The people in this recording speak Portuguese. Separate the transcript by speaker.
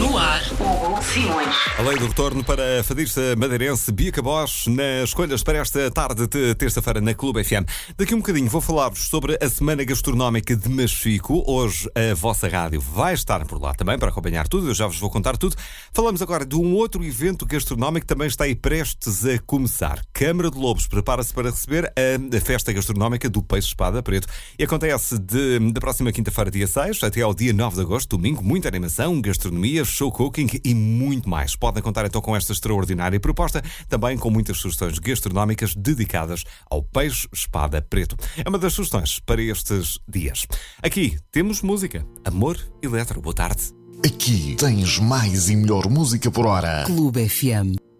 Speaker 1: No ar, Hugo Simões.
Speaker 2: A lei do retorno para a fadista madeirense Bia Cabós nas escolhas para esta tarde de terça-feira na Clube FM. Daqui um bocadinho vou falar-vos sobre a Semana Gastronómica de Machico. Hoje a vossa rádio vai estar por lá também para acompanhar tudo, eu já vos vou contar tudo. Falamos agora de um outro evento gastronómico que também está aí prestes a começar. Câmara de Lobos prepara-se para receber a festa gastronómica do Peixe Espada Preto e acontece da próxima quinta-feira, dia 6, até ao dia 9 de agosto, domingo. Muita animação, gastronomia, show cooking e muito mais. Podem contar então com esta extraordinária proposta, também com muitas sugestões gastronómicas dedicadas ao Peixe Espada Preto. É uma das sugestões para estes dias. Aqui temos música. Amor Eletro. Boa tarde.
Speaker 3: Aqui tens mais e melhor música por hora.
Speaker 1: Clube FM.